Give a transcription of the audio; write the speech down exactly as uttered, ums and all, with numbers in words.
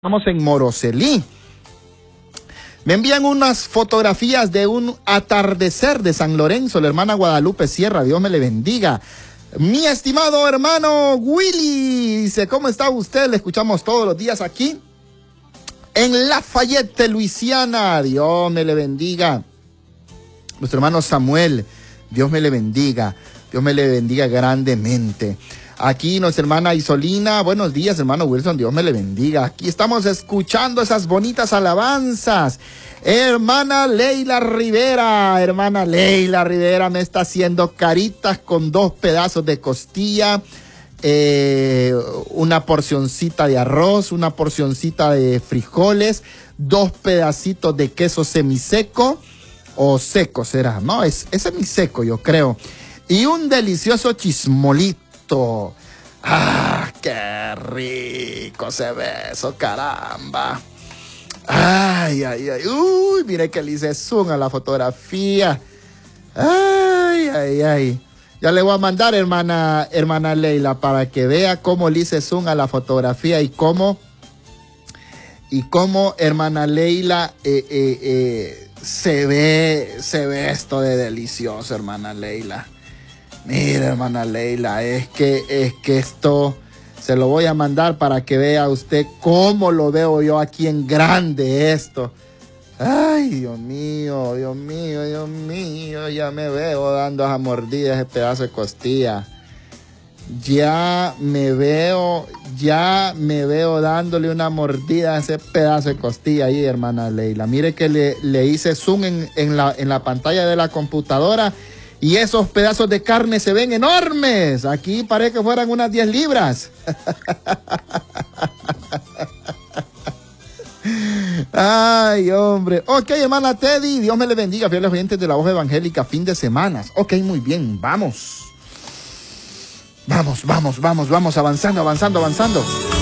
Estamos en Moroselí. Me envían unas fotografías de un atardecer de San Lorenzo, la hermana Guadalupe Sierra, Dios me le bendiga. Mi estimado hermano Willy, dice, ¿cómo está usted? Le escuchamos todos los días aquí en Lafayette, Luisiana, Dios me le bendiga. Nuestro hermano Samuel, Dios me le bendiga, Dios me le bendiga grandemente. Aquí nuestra hermana Isolina, buenos días hermano Wilson, Dios me le bendiga. Aquí estamos escuchando esas bonitas alabanzas. Hermana Leila Rivera, hermana Leila Rivera me está haciendo caritas con dos pedazos de costilla, eh, una porcioncita de arroz, una porcioncita de frijoles, dos pedacitos de queso semiseco o seco será, no, es, es semiseco yo creo, y un delicioso chismolito. ¡Ah, qué rico se ve eso, caramba! ¡Ay, ay, ay! ¡Uy, mire que le hice zoom a la fotografía! ¡Ay, ay, ay! Ya le voy a mandar, hermana, hermana Leila, para que vea cómo le hice zoom a la fotografía y cómo, y cómo, hermana Leila, eh, eh, eh, se ve, se ve esto de delicioso, hermana Leila. Mira, hermana Leila, es que, es que esto se lo voy a mandar para que vea usted cómo lo veo yo aquí en grande esto. Ay, Dios mío, Dios mío, Dios mío, ya me veo dando esa mordida, ese pedazo de costilla. Ya me veo, ya me veo dándole una mordida a ese pedazo de costilla ahí, hermana Leila. Mire que le, le hice zoom en, en, la, en la pantalla de la computadora. Y esos pedazos de carne se ven enormes. Aquí parece que fueran unas diez libras. Ay, hombre. Ok, hermana Teddy, Dios me le bendiga. Fieles oyentes de la voz evangélica, fin de semanas. Ok, muy bien, vamos. Vamos, vamos, vamos, vamos, avanzando, avanzando, avanzando.